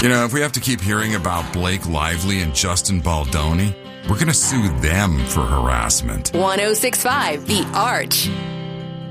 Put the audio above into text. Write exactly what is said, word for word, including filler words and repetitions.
You know, if we have to keep hearing about Blake Lively and Justin Baldoni, we're going to sue them for harassment. one oh six point five The Arch.